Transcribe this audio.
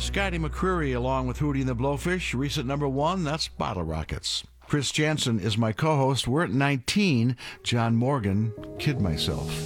Scotty McCreery along with Hootie and the Blowfish. Recent number one, that's Bottle Rockets. Chris Jansen is my co-host. We're at 19. John Morgan, Kid Myself.